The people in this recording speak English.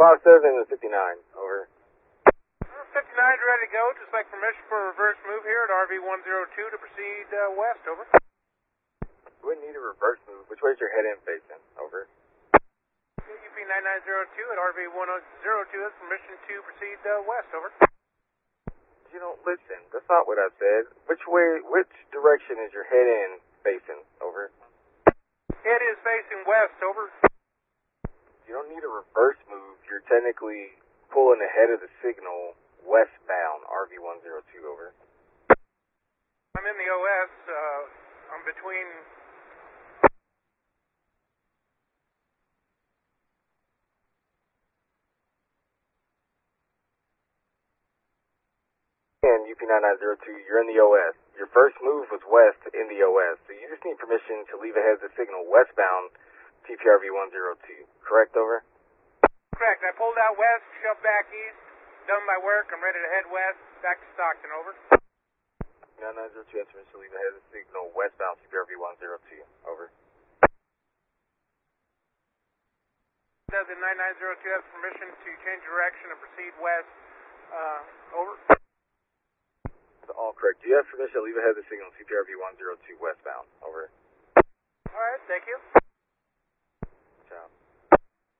57 and 59, over. 59's ready to go. Just like permission for a reverse move here at RV102 to proceed west, over. You wouldn't need a reverse move. Which way is your head in facing, over? UP9902 at RV102 has permission to proceed west, over. You know, listen, that's not what I said. Which direction is your head in facing, over? It is facing west, over. You don't need a reverse move. You're technically pulling ahead of the signal westbound, RV102, over. I'm in the OS. I'm between... And UP9902, you're in the OS. Your first move was west in the OS, so you just need permission to leave ahead of the signal westbound, TPRV102. Correct, over? Correct. I pulled out west, shoved back east, done my work. I'm ready to head west, back to Stockton, over. 9902 has permission to leave ahead of the signal westbound, TPRV102. Over. The 9902 has permission to change direction and proceed west, over. All correct. Do you have permission to leave ahead of the signal CPRV102 westbound? Over. All right, thank you.